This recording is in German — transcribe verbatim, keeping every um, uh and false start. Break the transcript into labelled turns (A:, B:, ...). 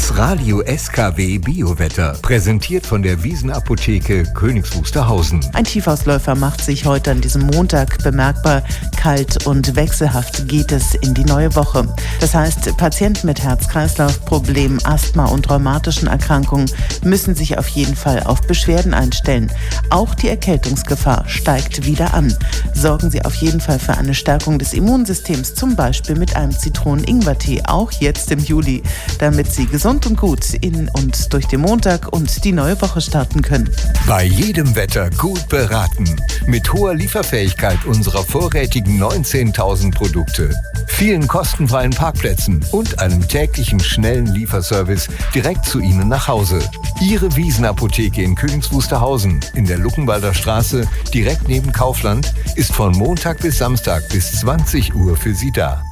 A: Das Radio S K W Biowetter, präsentiert von der Wiesenapotheke Königs Wusterhausen.
B: Ein Tiefausläufer macht sich heute an diesem Montag bemerkbar. Kalt und wechselhaft geht es in die neue Woche. Das heißt, Patienten mit Herz-Kreislauf-Problemen, Asthma und rheumatischen Erkrankungen müssen sich auf jeden Fall auf Beschwerden einstellen. Auch die Erkältungsgefahr steigt wieder an. Sorgen Sie auf jeden Fall für eine Stärkung des Immunsystems, zum Beispiel mit einem Zitronen-Ingwer-Tee, auch jetzt im Juli, damit Sie gesund und gut in und durch den Montag und die neue Woche starten können.
A: Bei jedem Wetter gut beraten. Mit hoher Lieferfähigkeit unserer vorrätigen neunzehntausend Produkte, vielen kostenfreien Parkplätzen und einem täglichen schnellen Lieferservice direkt zu Ihnen nach Hause. Ihre Wiesenapotheke in Königs Wusterhausen in der Luckenwalder Straße, direkt neben Kaufland, ist von Montag bis Samstag bis zwanzig Uhr für Sie da.